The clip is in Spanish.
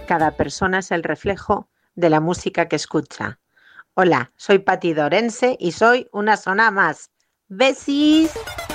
Cada persona es el reflejo de la música que escucha. Hola, soy Pati Dorense y soy una zona más. ¡Besis!